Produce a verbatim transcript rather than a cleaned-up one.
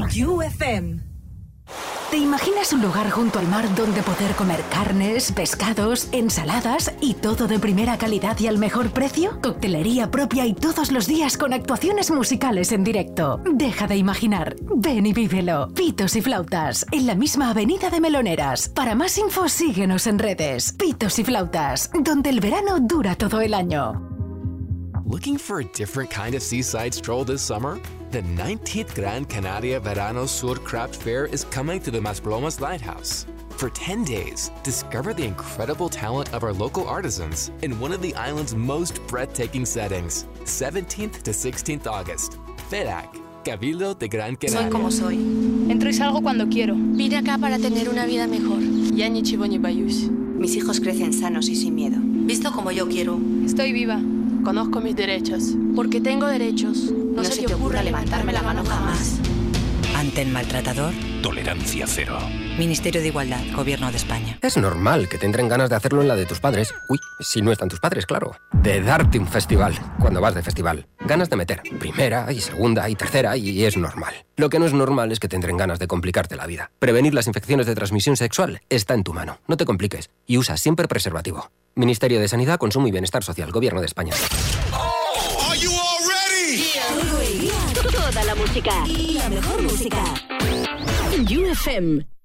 U F M. ¿Te imaginas un lugar junto al mar donde poder comer carnes, pescados, ensaladas y todo de primera calidad y al mejor precio? Coctelería propia y todos los días con actuaciones musicales en directo. Deja de imaginar. Ven y vívelo. Pitos y Flautas, en la misma avenida de Meloneras. Para más info, síguenos en redes. Pitos y Flautas, donde el verano dura todo el año. Looking for a different kind of seaside stroll this summer? The nineteenth Gran Canaria Verano Sur Craft Fair is coming to the Maspalomas Lighthouse. For ten days, discover the incredible talent of our local artisans in one of the island's most breathtaking settings. seventeenth to sixteenth August. FEDAC, Cabildo de Gran Canaria. Soy como soy. Entro y salgo cuando quiero. Vine acá para tener una vida mejor. Yani Chiboni Bayush. Mis hijos crecen sanos y sin miedo. Visto como yo quiero. Estoy viva. Conozco mis derechos. Porque tengo derechos. No, no se te ocurra levantarme la mano jamás. Ante el maltratador, tolerancia cero. Ministerio de Igualdad, Gobierno de España. Es normal que te entren ganas de hacerlo en la de tus padres. Uy, si no están tus padres, claro. De darte un festival, cuando vas de festival. Ganas de meter primera y segunda y tercera y es normal. Lo que no es normal es que te entren ganas de complicarte la vida. Prevenir las infecciones de transmisión sexual está en tu mano. No te compliques y usa siempre preservativo. Ministerio de Sanidad, Consumo y Bienestar Social, Gobierno de España. Oh, are you all ready? Yeah. Toda la música y la mejor música. U F M.